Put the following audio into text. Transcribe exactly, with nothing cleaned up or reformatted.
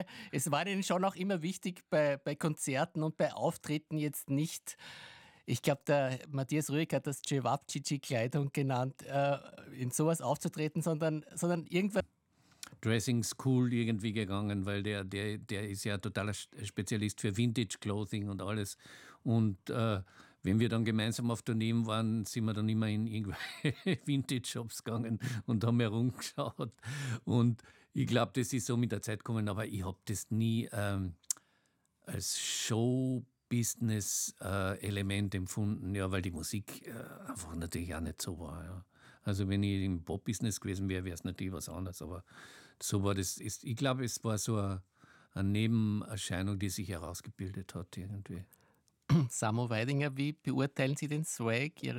Es war Ihnen schon auch immer wichtig, bei, bei Konzerten und bei Auftritten jetzt nicht, ich glaube, der Matthias Rüegg hat das Cevapcici-Kleidung genannt, äh, in sowas aufzutreten, sondern, sondern irgendwas. Dressing School irgendwie gegangen, weil der, der, der ist ja totaler Spezialist für Vintage Clothing und alles. Und äh, wenn wir dann gemeinsam auf Tourneen waren, sind wir dann immer in irgendwelche Vintage-Shops gegangen und haben herumgeschaut. Und ich glaube, das ist so mit der Zeit gekommen, aber ich habe das nie ähm, als Show-Business-Element äh, empfunden, ja, weil die Musik äh, einfach natürlich auch nicht so war. Ja. Also wenn ich im Pop-Business gewesen wäre, wäre es natürlich was anderes, aber so war das. Ist, ich glaube, es war so eine, eine Nebenerscheinung, die sich herausgebildet hat irgendwie. Samo Weidinger, wie beurteilen Sie den Swag Ihrer